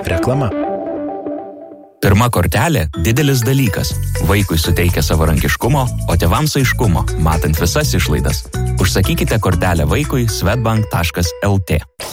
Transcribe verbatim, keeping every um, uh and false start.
Reklama. Pirma kortelė – didelis dalykas. Vaikui suteikia savarankiškumo, o tėvams aiškumo, matant visas išlaidas. Užsakykite kortelę vaikui swedbank taškas lt.